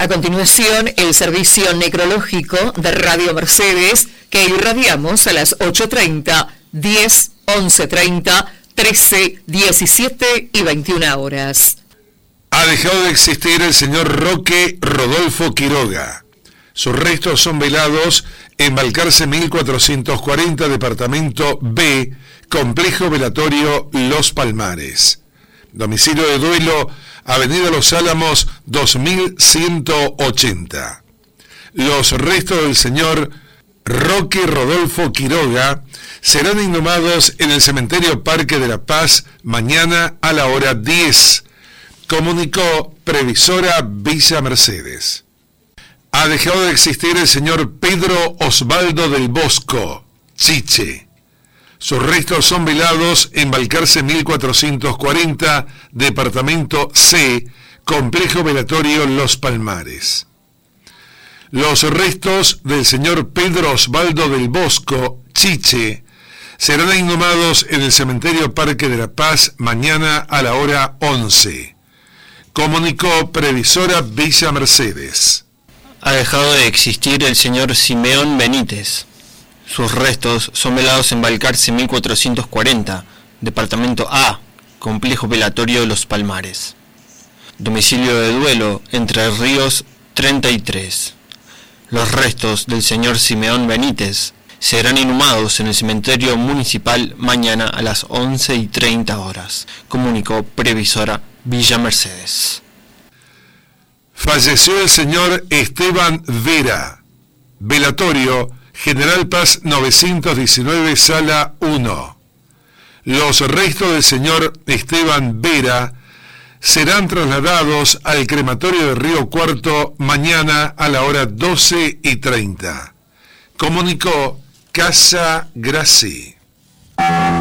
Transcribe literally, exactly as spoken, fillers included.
A continuación, el servicio necrológico de Radio Mercedes, que irradiamos a las ocho treinta, diez, once treinta, trece, diecisiete y veintiuna horas. Ha dejado de existir el señor Roque Rodolfo Quiroga. Sus restos son velados en Balcarce mil cuatrocientos cuarenta, departamento B, complejo velatorio Los Palmares. Domicilio de duelo, Avenida Los Álamos dos mil ciento ochenta. Los restos del señor Roque Rodolfo Quiroga serán inhumados en el cementerio Parque de la Paz mañana a la hora diez, comunicó Previsora Villa Mercedes. Ha dejado de existir el señor Pedro Osvaldo del Bosco, Chiche. Sus restos son velados en Balcarce mil cuatrocientos cuarenta, departamento C, complejo velatorio Los Palmares. Los restos del señor Pedro Osvaldo del Bosco, Chiche, serán inhumados en el cementerio Parque de la Paz mañana a la hora once, comunicó Previsora Villa Mercedes. Ha dejado de existir el señor Simeón Benítez. Sus restos son velados en Balcarce mil cuatrocientos cuarenta, departamento A, complejo velatorio Los Palmares. Domicilio de duelo, Entre Ríos treinta y tres. Los restos del señor Simeón Benítez serán inhumados en el cementerio municipal mañana a las once y treinta horas, comunicó Previsora Villa Mercedes. Falleció el señor Esteban Vera. Velatorio General Paz novecientos diecinueve, sala uno. Los restos del señor Esteban Vera serán trasladados al crematorio de Río Cuarto mañana a la hora doce y treinta, comunicó Casa Gracie.